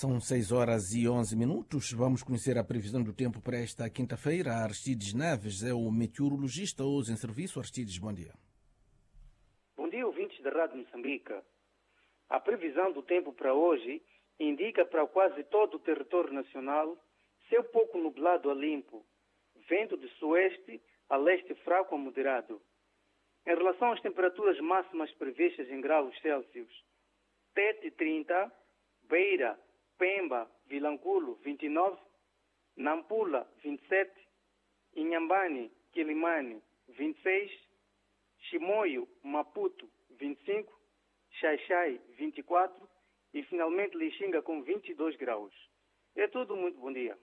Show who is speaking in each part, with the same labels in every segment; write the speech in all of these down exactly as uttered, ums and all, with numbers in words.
Speaker 1: São seis horas e onze minutos. Vamos conhecer a previsão do tempo para esta quinta-feira. Aristides Neves é o meteorologista hoje em serviço. Aristides, bom dia.
Speaker 2: Bom dia, ouvintes da Rádio Moçambique. A previsão do tempo para hoje indica para quase todo o território nacional céu pouco nublado a limpo, vento de sueste a leste fraco a moderado. Em relação às temperaturas máximas previstas em graus Celsius, Tete trinta, Beira, Pemba, Vilanculo vinte e nove, Nampula vinte e sete, Inhambane, Quilimane vinte e seis, Chimoio, Maputo vinte e cinco, Xaixai vinte e quatro e finalmente Lixinga com vinte e dois graus. É tudo, muito bom dia.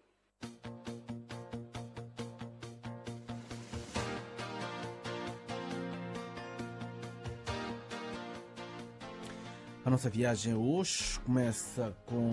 Speaker 1: A nossa viagem hoje começa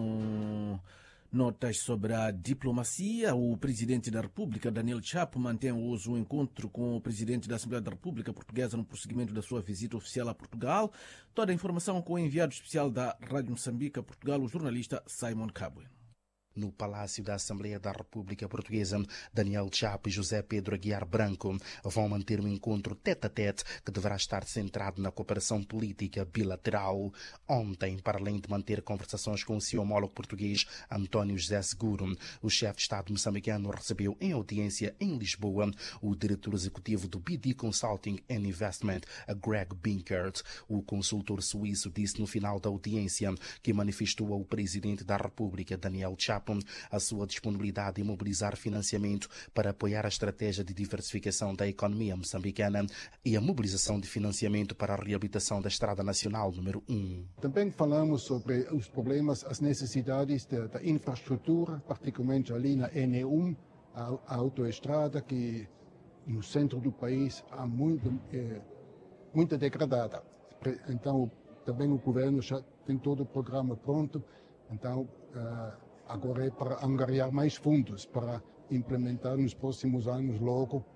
Speaker 1: com notas sobre a diplomacia. O presidente da República, Daniel Chapo, mantém hoje um encontro com o presidente da Assembleia da República Portuguesa no prosseguimento da sua visita oficial a Portugal. Toda a informação com o enviado especial da Rádio Moçambique a Portugal, o jornalista Simon Cabwe.
Speaker 3: No Palácio da Assembleia da República Portuguesa, Daniel Chapo e José Pedro Aguiar Branco vão manter um encontro tete-a-tete que deverá estar centrado na cooperação política bilateral. Ontem, para além de manter conversações com o seu homólogo português António José Seguro, o chefe de Estado moçambicano recebeu em audiência em Lisboa o diretor executivo do B D Consulting and Investment, Greg Binkert. O consultor suíço disse no final da audiência que manifestou ao presidente da República, Daniel Chapo, a sua disponibilidade em mobilizar financiamento para apoiar a estratégia de diversificação da economia moçambicana e a mobilização de financiamento para a reabilitação da Estrada Nacional número um.
Speaker 4: Também falamos sobre os problemas, as necessidades da, da infraestrutura, particularmente ali na N E um, a, a autoestrada que no centro do país há muito, é, muito degradada. Então, também o governo já tem todo o programa pronto, então uh, agora é para angariar mais fundos para implementar nos próximos anos logo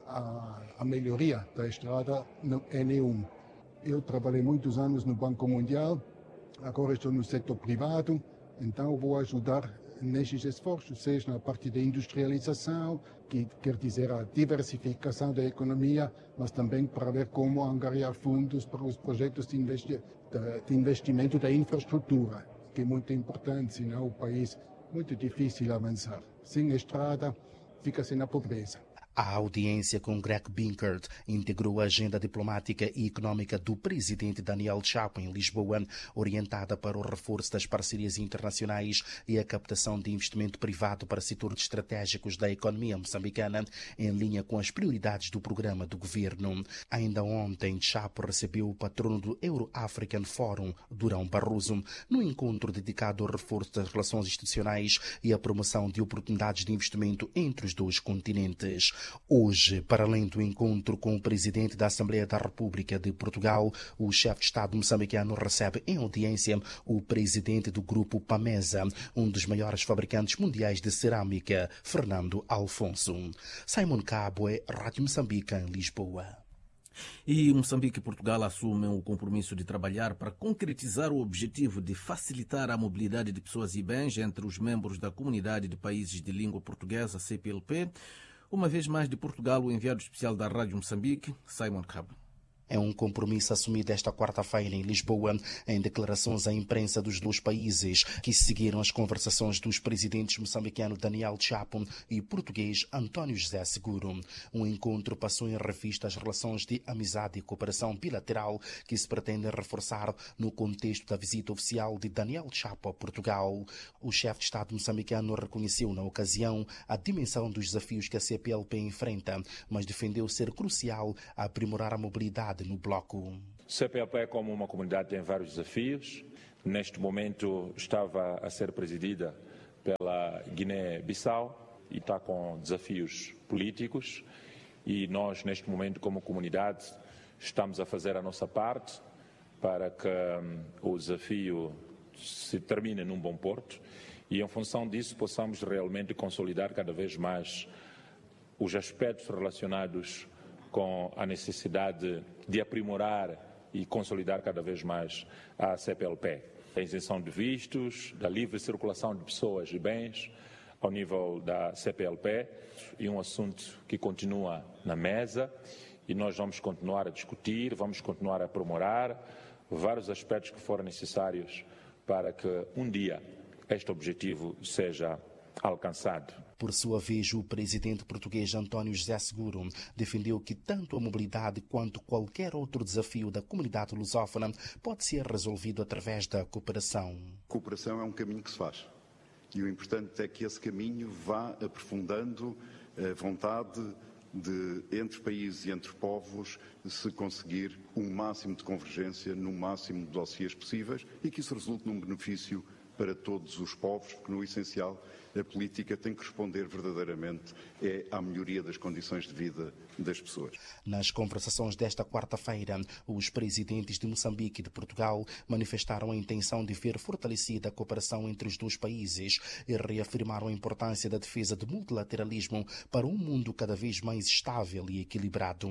Speaker 4: a, a melhoria da estrada no N E um. Eu trabalhei muitos anos no Banco Mundial, agora estou no setor privado, então vou ajudar nesses esforços, seja na parte da industrialização, que quer dizer a diversificação da economia, mas também para ver como angariar fundos para os projetos de, investi- de investimento da infraestrutura, que é muito importante, senão o país é muito difícil avançar. Sem estrada, fica-se na pobreza.
Speaker 3: A audiência com Greg Binkert integrou a agenda diplomática e económica do presidente Daniel Chapo em Lisboa, orientada para o reforço das parcerias internacionais e a captação de investimento privado para setores estratégicos da economia moçambicana, em linha com as prioridades do programa do governo. Ainda ontem, Chapo recebeu o patrono do Euro-African Forum, Durão Barroso, no encontro dedicado ao reforço das relações institucionais e à promoção de oportunidades de investimento entre os dois continentes. Hoje, para além do encontro com o presidente da Assembleia da República de Portugal, o chefe de Estado moçambicano recebe em audiência o presidente do grupo Pamesa, um dos maiores fabricantes mundiais de cerâmica, Fernando Alfonso. Simon Cabwe, Rádio Moçambique, em Lisboa.
Speaker 1: E Moçambique e Portugal assumem o compromisso de trabalhar para concretizar o objetivo de facilitar a mobilidade de pessoas e bens entre os membros da Comunidade de Países de Língua Portuguesa, C P L P. Uma vez mais de Portugal, o enviado especial da Rádio Moçambique, Simon Cabwe.
Speaker 3: É um compromisso assumido esta quarta-feira em Lisboa, em declarações à imprensa dos dois países, que seguiram as conversações dos presidentes moçambicano Daniel Chapo e português António José Seguro. O encontro passou em revista as relações de amizade e cooperação bilateral que se pretendem reforçar no contexto da visita oficial de Daniel Chapo a Portugal. O chefe de Estado moçambicano reconheceu na ocasião a dimensão dos desafios que a C P L P enfrenta, mas defendeu ser crucial a aprimorar a mobilidade no bloco.
Speaker 5: C P L P, como uma comunidade, tem vários desafios. Neste momento estava a ser presidida pela Guiné-Bissau e está com desafios políticos, e nós, neste momento, como comunidade, estamos a fazer a nossa parte para que um, o desafio se termine num bom porto e, em função disso, possamos realmente consolidar cada vez mais os aspectos relacionados com a necessidade de aprimorar e consolidar cada vez mais a C P L P. da isenção de vistos, da livre circulação de pessoas e bens ao nível da C P L P, e um assunto que continua na mesa e nós vamos continuar a discutir, vamos continuar a aprimorar vários aspectos que forem necessários para que um dia este objetivo seja alcançado.
Speaker 3: Por sua vez, o presidente português António José Seguro defendeu que tanto a mobilidade quanto qualquer outro desafio da comunidade lusófona pode ser resolvido através da cooperação.
Speaker 6: Cooperação é um caminho que se faz e o importante é que esse caminho vá aprofundando a vontade de, entre países e entre povos, se conseguir um máximo de convergência no máximo de dossiês possíveis e que isso resulte num benefício para todos os povos, porque no essencial a política tem que responder verdadeiramente é à melhoria das condições de vida das pessoas.
Speaker 3: Nas conversações desta quarta-feira, os presidentes de Moçambique e de Portugal manifestaram a intenção de ver fortalecida a cooperação entre os dois países e reafirmaram a importância da defesa do multilateralismo para um mundo cada vez mais estável e equilibrado.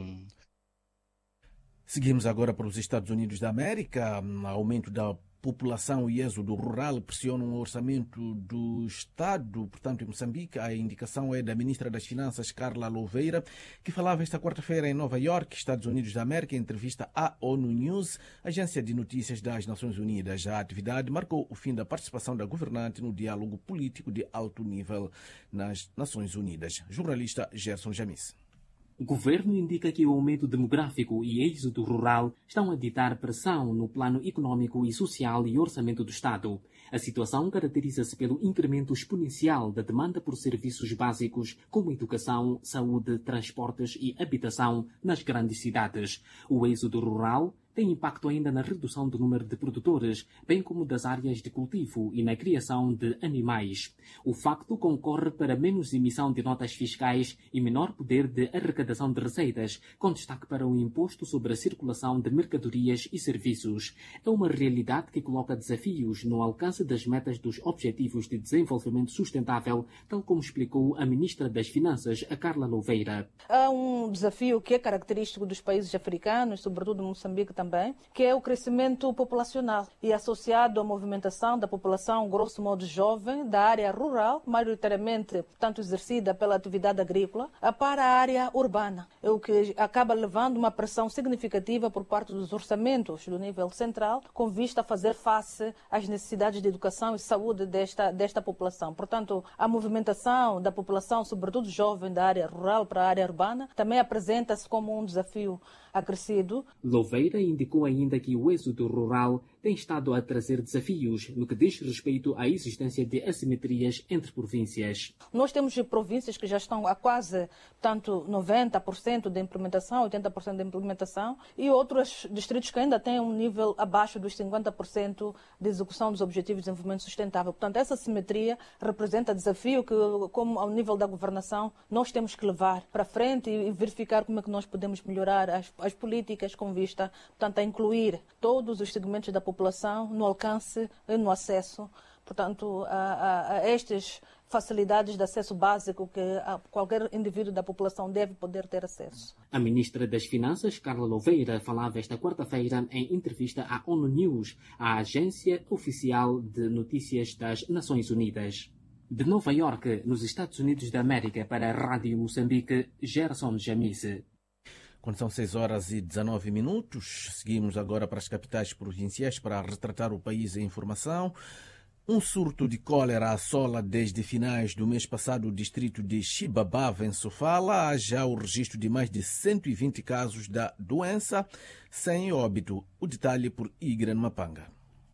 Speaker 1: Seguimos agora para os Estados Unidos da América. Aumento da população e êxodo rural pressionam o orçamento do Estado, portanto, em Moçambique. A indicação é da ministra das Finanças, Carla Louveira, que falava esta quarta-feira em Nova York, Estados Unidos da América, em entrevista à ONU News, agência de notícias das Nações Unidas. A atividade marcou o fim da participação da governante no diálogo político de alto nível nas Nações Unidas. Jornalista Gerson Jamis.
Speaker 7: O governo indica que o aumento demográfico e êxodo rural estão a ditar pressão no plano econômico e social e orçamento do Estado. A situação caracteriza-se pelo incremento exponencial da demanda por serviços básicos como educação, saúde, transportes e habitação nas grandes cidades. O êxodo rural tem impacto ainda na redução do número de produtores, bem como das áreas de cultivo e na criação de animais. O facto concorre para menos emissão de notas fiscais e menor poder de arrecadação de receitas, com destaque para o imposto sobre a circulação de mercadorias e serviços. É uma realidade que coloca desafios no alcance das metas dos Objetivos de Desenvolvimento Sustentável, tal como explicou a Ministra das Finanças, a Carla Louveira.
Speaker 8: Há um desafio que é característico dos países africanos, sobretudo Moçambique também, Também, que é o crescimento populacional e associado à movimentação da população, grosso modo jovem, da área rural, maioritariamente, portanto, exercida pela atividade agrícola, para a área urbana, o que acaba levando uma pressão significativa por parte dos orçamentos do nível central, com vista a fazer face às necessidades de educação e saúde desta, desta população. Portanto, a movimentação da população, sobretudo jovem, da área rural para a área urbana, também apresenta-se como um desafio acrescido.
Speaker 7: Louveira indicou ainda que o êxodo rural tem estado a trazer desafios no que diz respeito à existência de assimetrias entre províncias.
Speaker 8: Nós temos províncias que já estão a quase, portanto, noventa por cento de implementação, oitenta por cento de implementação, e outros distritos que ainda têm um nível abaixo dos cinquenta por cento de execução dos Objetivos de Desenvolvimento Sustentável. Portanto, essa assimetria representa desafio que, como ao nível da governação, nós temos que levar para frente e verificar como é que nós podemos melhorar as, as políticas com vista, portanto, a incluir todos os segmentos da população no alcance e no acesso, portanto, a, a, a estas facilidades de acesso básico que qualquer indivíduo da população deve poder ter acesso.
Speaker 7: A ministra das Finanças, Carla Louveira, falava esta quarta-feira em entrevista à ONU News, a agência oficial de notícias das Nações Unidas. De Nova York, nos Estados Unidos da América, para a Rádio Moçambique, Gerson Jamise.
Speaker 1: Quando são seis horas e dezanove minutos, seguimos agora para as capitais provinciais para retratar o país em informação. Um surto de cólera assola desde finais do mês passado o distrito de Xibabava, em Sofala. Há já o registro de mais de cento e vinte casos da doença, sem óbito. O detalhe por Igran Mapanga.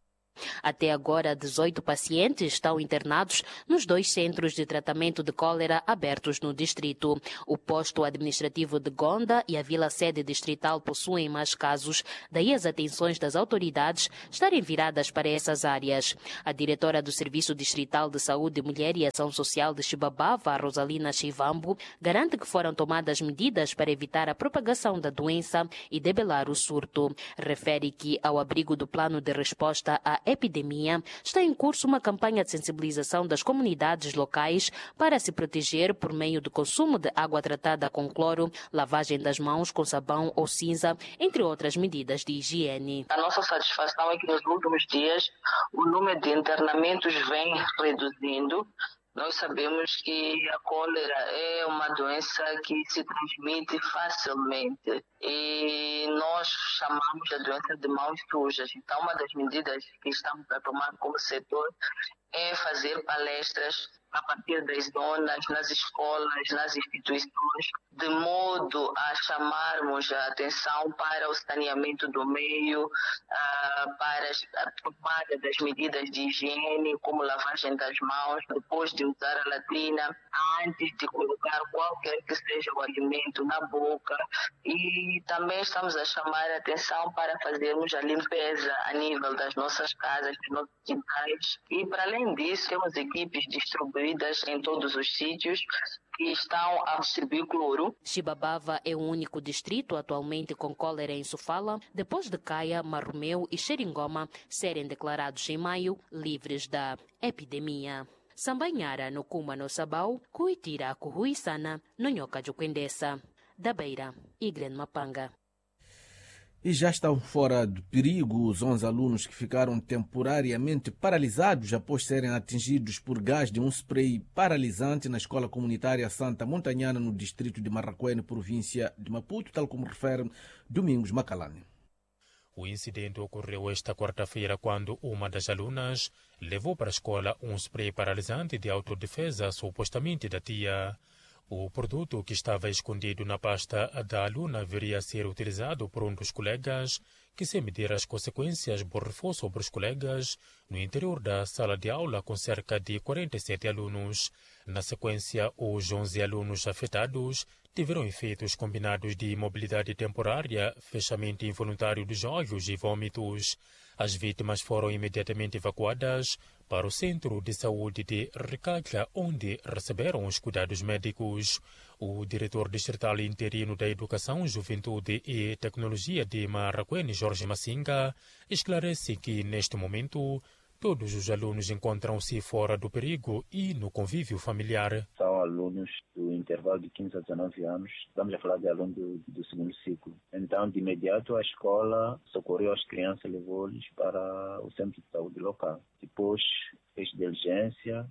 Speaker 9: Até agora, dezoito pacientes estão internados nos dois centros de tratamento de cólera abertos no distrito. O posto administrativo de Gonda e a vila-sede distrital possuem mais casos, daí as atenções das autoridades estarem viradas para essas áreas. A diretora do Serviço Distrital de Saúde, Mulher e Ação Social de Xibabava, Rosalina Chivambo, garante que foram tomadas medidas para evitar a propagação da doença e debelar o surto. Refere que, ao abrigo do plano de resposta à epidemia, epidemia, está em curso uma campanha de sensibilização das comunidades locais para se proteger por meio do consumo de água tratada com cloro, lavagem das mãos com sabão ou cinza, entre outras medidas de higiene.
Speaker 10: A nossa satisfação é que nos últimos dias o número de internamentos vem reduzindo. Nós sabemos que a cólera é uma doença que se transmite facilmente e nós chamamos a doença de mãos sujas. Então, uma das medidas que estamos a tomar como setor é fazer palestras a partir das zonas, nas escolas, nas instituições, de modo a chamarmos a atenção para o saneamento do meio, uh, para a tomada das medidas de higiene, como lavagem das mãos, depois de usar a latrina, antes de colocar qualquer que seja o alimento na boca. E também estamos a chamar a atenção para fazermos a limpeza a nível das nossas casas, dos nossos quintais. E, para além disso, temos equipes distribuídas em todos os sítios que estão a distribuir cloro.
Speaker 9: Xibabava é o único distrito atualmente com cólera em Sofala, depois de Caia, Marromeu e Xeringoma serem declarados em maio livres da epidemia. Sambanhara no Kuma no Sabau, Cuitira Cuhuisana, no Nhoca de Quendessa, da Beira e Grande Mapanga.
Speaker 1: E já estão fora de perigo os onze alunos que ficaram temporariamente paralisados após serem atingidos por gás de um spray paralisante na escola comunitária Santa Montanhana, no distrito de Marraquene, província de Maputo, tal como refere Domingos Macalane.
Speaker 11: O incidente ocorreu esta quarta-feira quando uma das alunas levou para a escola um spray paralisante de autodefesa, supostamente da tia. O produto, que estava escondido na pasta da aluna, viria ser utilizado por um dos colegas, que, sem medir as consequências, borrifou sobre os colegas no interior da sala de aula com cerca de quarenta e sete alunos. Na sequência, os onze alunos afetados tiveram efeitos combinados de imobilidade temporária, fechamento involuntário dos olhos e vômitos. As vítimas foram imediatamente evacuadas para o Centro de Saúde de Recalha, onde receberam os cuidados médicos. O diretor distrital interino da Educação, Juventude e Tecnologia de Marraquene, Jorge Massinga, esclarece que, neste momento, todos os alunos encontram-se fora do perigo e no convívio familiar.
Speaker 12: São alunos do intervalo de quinze a dezenove anos, estamos a falar de alunos do, do segundo ciclo. Então, de imediato, a escola socorreu as crianças e levou-lhes para o centro de saúde local. Depois, fez diligência,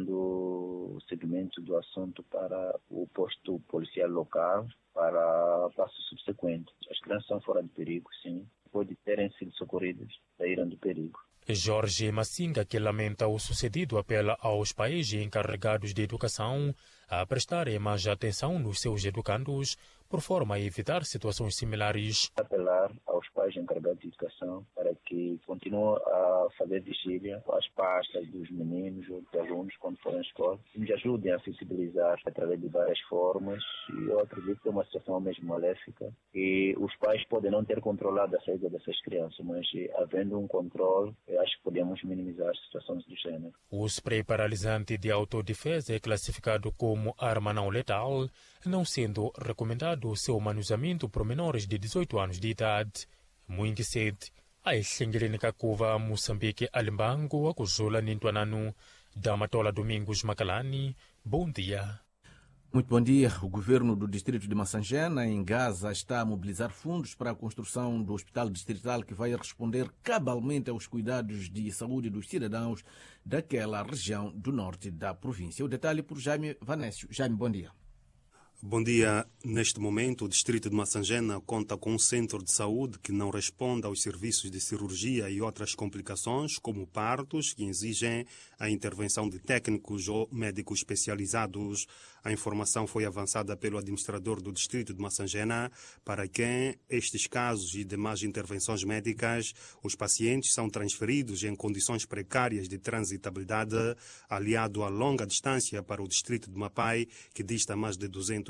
Speaker 12: dando seguimento do assunto para o posto policial local, para passo subsequente. As crianças são fora de perigo, sim. Depois de terem sido socorridas, saíram do perigo.
Speaker 11: Jorge Massinga, que lamenta o sucedido, apela aos pais e encarregados de educação a prestarem mais atenção nos seus educandos, por forma a evitar situações similares.
Speaker 12: Apelar aos pais encarregados de educação para que continuem a fazer vigília com as pastas dos meninos ou dos alunos quando forem à escola e nos ajudem a sensibilizar através de várias formas. E eu acredito que é uma situação mesmo maléfica e os pais podem não ter controlado a saída dessas crianças, mas havendo um controle, eu acho que podemos minimizar situações do gênero.
Speaker 11: O spray paralisante de autodefesa é classificado como arma não letal, não sendo recomendado o seu manuseamento por menores de dezoito anos de idade. Muito cedo, a Exengelene Kakuva, Moçambique, Alimbango, Akuzula, Nintuananu, Damatola Domingos Macalani, bom dia.
Speaker 1: Muito bom dia. O governo do distrito de Massangena, em Gaza, está a mobilizar fundos para a construção do hospital distrital que vai responder cabalmente aos cuidados de saúde dos cidadãos daquela região do norte da província. O detalhe por Jaime Vanécio. Jaime, bom dia.
Speaker 13: Bom dia. Neste momento, o distrito de Massangena conta com um centro de saúde que não responde aos serviços de cirurgia e outras complicações, como partos, que exigem a intervenção de técnicos ou médicos especializados. A informação foi avançada pelo administrador do distrito de Massangena, para quem estes casos e demais intervenções médicas, os pacientes são transferidos em condições precárias de transitabilidade, aliado a longa distância para o distrito de Mapai, que dista mais de duzentos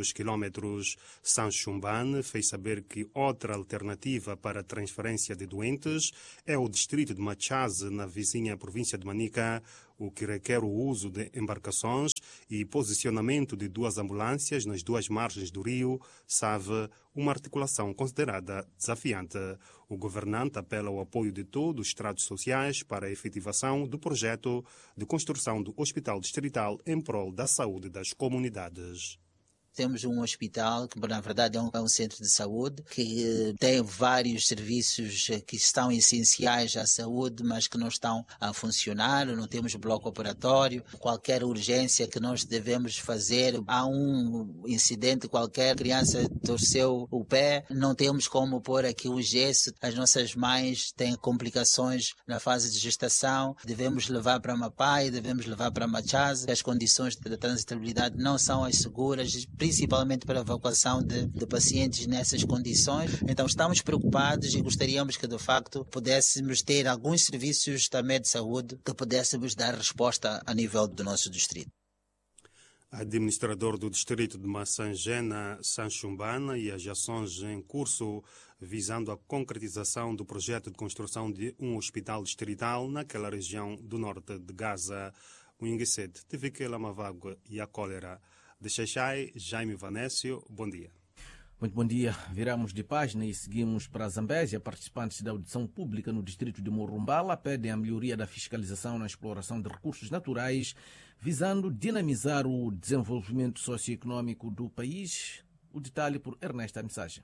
Speaker 13: quinhentos quilômetros. Sanchumban fez saber que outra alternativa para a transferência de doentes é o distrito de Machaze, na vizinha província de Manica, o que requer o uso de embarcações e posicionamento de duas ambulâncias nas duas margens do rio, sabe, uma articulação considerada desafiante. O governante apela ao apoio de todos os estratos sociais para a efetivação do projeto de construção do Hospital Distrital em prol da saúde das comunidades.
Speaker 14: Temos um hospital que, na verdade, é um, é um centro de saúde que tem vários serviços que estão essenciais à saúde, mas que não estão a funcionar. Não temos bloco operatório. Qualquer urgência que nós devemos fazer, há um incidente qualquer, criança torceu o pé, não temos como pôr aqui o gesso. As nossas mães têm complicações na fase de gestação. Devemos levar para Mapai, devemos levar para Machaze. As condições de transitabilidade não são as seguras, principalmente para a evacuação de, de pacientes nessas condições. Então estamos preocupados e gostaríamos que de facto pudéssemos ter alguns serviços também de saúde que pudéssemos dar resposta a nível do nosso distrito.
Speaker 13: Administrador do distrito de Massangena, Sanchumbana, e as ações em curso visando a concretização do projeto de construção de um hospital distrital naquela região do norte de Gaza, o Inguesed, Tiviquela Mavagua e a Cólera. De Xaixai, Jaime Vanécio, bom dia.
Speaker 1: Muito bom dia. Viramos de página e seguimos para a Zambésia. Participantes da audição pública no distrito de Morumbala pedem a melhoria da fiscalização na exploração de recursos naturais, visando dinamizar o desenvolvimento socioeconômico do país. O detalhe por Ernesto Mensagem.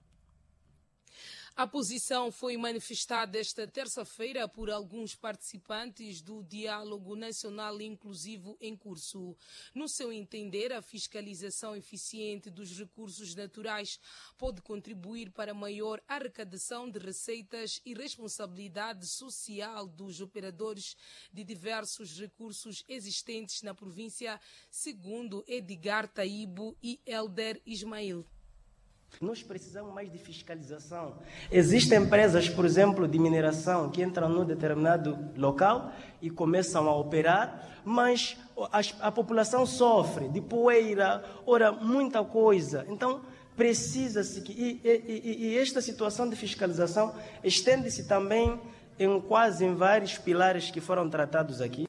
Speaker 15: A posição foi manifestada esta terça-feira por alguns participantes do Diálogo Nacional Inclusivo em curso. No seu entender, a fiscalização eficiente dos recursos naturais pode contribuir para maior arrecadação de receitas e responsabilidade social dos operadores de diversos recursos existentes na província, segundo Edgar Taibo e Elder Ismail.
Speaker 16: Nós precisamos mais de fiscalização. Existem empresas, por exemplo, de mineração que entram num determinado local e começam a operar, mas a, a população sofre de poeira, ora, muita coisa. Então, precisa-se que... E, e, e esta situação de fiscalização estende-se também em quase em vários pilares que foram tratados aqui.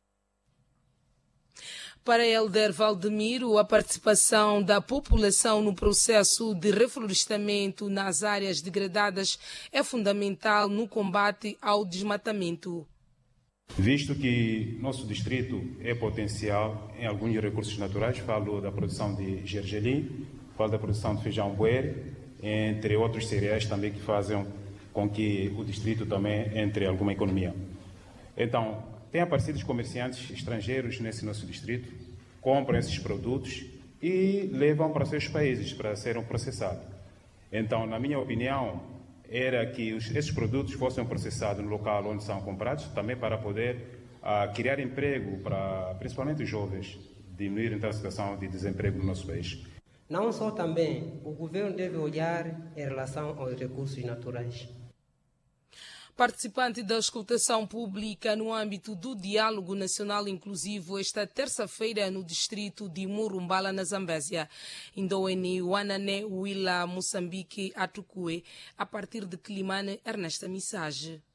Speaker 15: Para Elder Valdemiro, a participação da população no processo de reflorestamento nas áreas degradadas é fundamental no combate ao desmatamento.
Speaker 17: Visto que nosso distrito é potencial em alguns recursos naturais, falo da produção de gergelim, falo da produção de feijão buere, entre outros cereais também que fazem com que o distrito também entre em alguma economia. Então, tem aparecido os comerciantes estrangeiros nesse nosso distrito, compram esses produtos e levam para seus países para serem processados. Então, na minha opinião, era que os, esses produtos fossem processados no local onde são comprados, também para poder uh, criar emprego para principalmente os jovens, diminuir então a situação de desemprego no nosso país.
Speaker 18: Não só também, o governo deve olhar em relação aos recursos naturais.
Speaker 15: Participante da escutação pública no âmbito do Diálogo Nacional Inclusivo esta terça-feira no distrito de Morumbala, na Zambésia. Indoene Wanane Wila Moçambique Atukue, a partir de Climane, Ernesta Missage.